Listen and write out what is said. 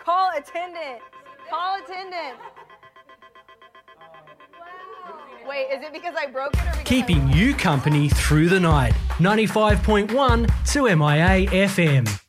Call attendant. Call attendant. Wait, is it because I broke it or because Keeping you company through the night. 95.1 2MIA FM.